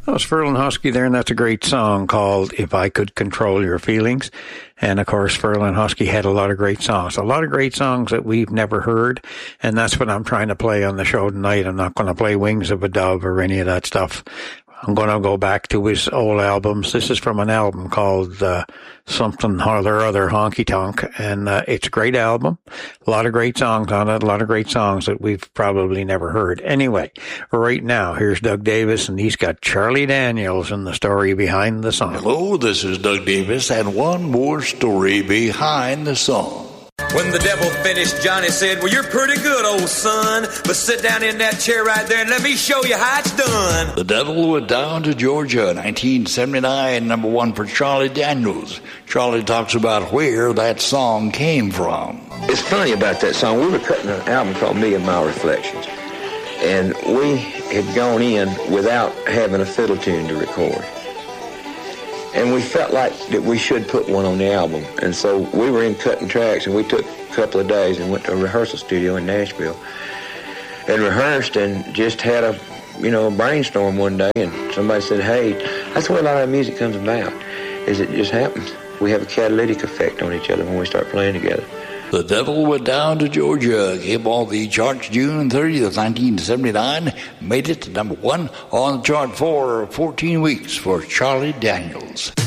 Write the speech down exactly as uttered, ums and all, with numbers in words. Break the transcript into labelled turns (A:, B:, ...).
A: That was Ferlin Husky there, and that's a great song called If I Could Control Your Feelings. And, of course, Ferlin Husky had a lot of great songs, a lot of great songs that we've never heard, and that's what I'm trying to play on the show tonight. I'm not going to play Wings of a Dove or any of that stuff. I'm going to go back to his old albums. This is from an album called uh, Something or Other Honky Tonk, and uh, it's a great album. A lot of great songs on it, a lot of great songs that we've probably never heard. Anyway, right now, here's Doug Davis, and he's got Charlie Daniels and the story behind the song.
B: Hello, this is Doug Davis, and one more story behind the song.
C: When the devil finished, Johnny said, well, you're pretty good, old son, but sit down in that chair right there and let me show you how it's done.
B: The Devil Went Down to Georgia, nineteen seventy-nine, number one for Charlie Daniels. Charlie talks about where that song came from.
D: It's funny about that song. We were cutting an album called Million Mile Reflections, and we had gone in without having a fiddle tune to record. And we felt like that we should put one on the album. And so we were in cutting tracks, and we took a couple of days and went to a rehearsal studio in Nashville and rehearsed and just had a, you know, a brainstorm one day. And somebody said, hey, that's the way a lot of music comes about, is it just happens. We have a catalytic effect on each other when we start playing together.
B: The Devil Went Down to Georgia came off the charts June thirtieth, nineteen seventy-nine, made it to number one on the chart for fourteen weeks for Charlie Daniels.